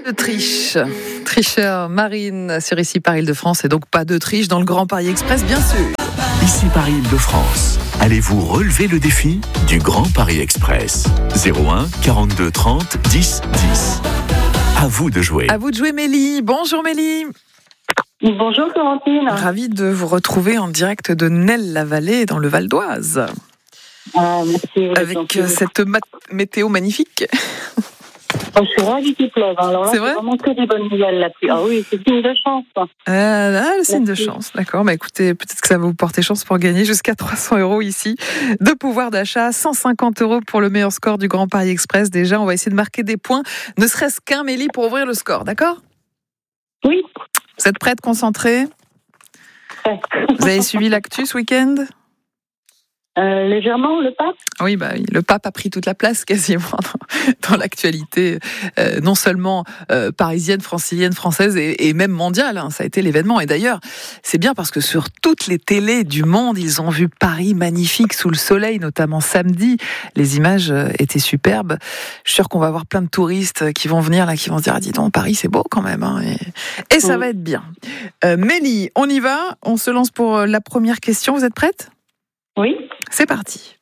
De triche. Tricheur Marine sur Ici Paris Île-de-France et donc pas de triche dans le Grand Paris Express, bien sûr. Ici Paris Île-de-France. Allez-vous relever le défi du Grand Paris Express? 01 42 30 10 10. À vous de jouer. À vous de jouer, Mélie. Bonjour Mélie. Bonjour Florentine. Ravie de vous retrouver en direct de Nesle-la-Vallée dans le Val d'Oise. Merci. Avec cette météo magnifique. Je suis ravie qu'il pleuve. Alors là, c'est vrai, vraiment que des bonnes nouvelles là-dessus. Ah oui, c'est signe de chance. Le signe de chance, d'accord. Écoutez, peut-être que ça va vous porter chance pour gagner jusqu'à 300 € ici de pouvoir d'achat, 150 € pour le meilleur score du Grand Paris Express. Déjà, on va essayer de marquer des points, ne serait-ce qu'un, Mélie, pour ouvrir le score, d'accord? Oui. Vous êtes prête, concentrée? Ouais. Vous avez suivi l'actu ce week-end? Légèrement, le pape. Oui, le pape a pris toute la place quasiment dans l'actualité, non seulement parisienne, francilienne, française et même mondiale. Ça a été l'événement. Et d'ailleurs, c'est bien parce que sur toutes les télés du monde, ils ont vu Paris magnifique sous le soleil, notamment samedi. Les images étaient superbes. Je suis sûre qu'on va avoir plein de touristes qui vont venir là, qui vont se dire, ah, dis donc, Paris, c'est beau quand même. Et ça va être bien. Mélie, on y va. On se lance pour la première question. Vous êtes prête? Oui. C'est parti.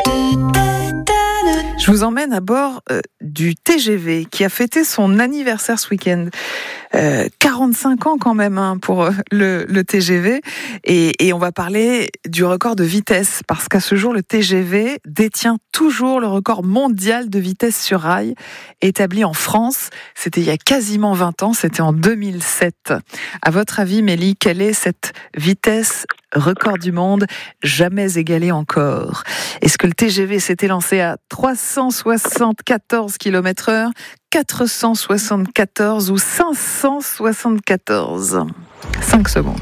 Je vous emmène à bord du TGV qui a fêté son anniversaire ce week-end. 45 ans quand même pour le TGV. Et on va parler du record de vitesse parce qu'à ce jour, le TGV détient toujours le record mondial de vitesse sur rail établi en France. C'était il y a quasiment 20 ans, c'était en 2007. À votre avis, Mélie, quelle est cette vitesse record du monde, jamais égalé encore? Est-ce que le TGV s'était lancé à 374 km/h, 474 ou 574? 5 secondes.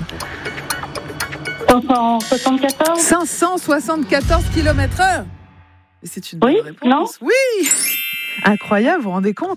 574 574 km/h. C'est une bonne réponse. Non? Oui. Incroyable, vous vous rendez compte?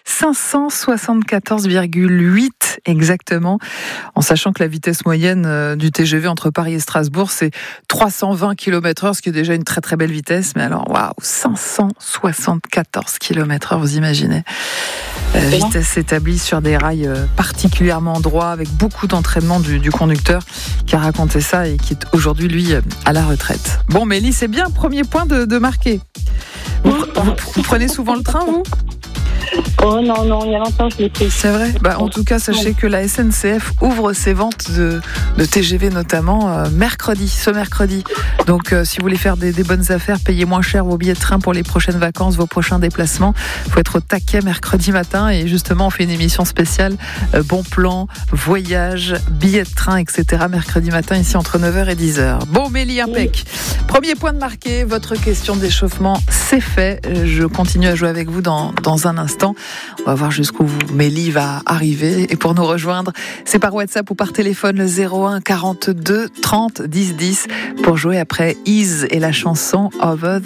574,8 exactement, en sachant que la vitesse moyenne du TGV entre Paris et Strasbourg, c'est 320 km/h, ce qui est déjà une très très belle vitesse. Mais alors, waouh, 574 km/h, vous imaginez? Vitesse établie sur des rails particulièrement droits, avec beaucoup d'entraînement du conducteur qui a raconté ça et qui est aujourd'hui, lui, à la retraite. Bon, Mélie, c'est bien, premier point de marquer. Vous prenez souvent le train, vous? Oh non, il y a longtemps que je l'ai pris. C'est vrai. En tout cas, sachez que la SNCF ouvre ses ventes de TGV notamment ce mercredi. Donc, si vous voulez faire des bonnes affaires, payez moins cher vos billets de train pour les prochaines vacances, vos prochains déplacements. Il faut être au taquet mercredi matin et justement, on fait une émission spéciale bon plan, voyage, billets de train, etc. mercredi matin ici entre 9h et 10h. Bon, Mélie, impec. Premier point de marqué, votre question d'échauffement, c'est fait. Je continue à jouer avec vous dans un instant. On va voir jusqu'où Mélie va arriver. Et pour nous rejoindre, c'est par WhatsApp ou par téléphone, le 01 42 30 10 10 pour jouer après Ease et la chanson Over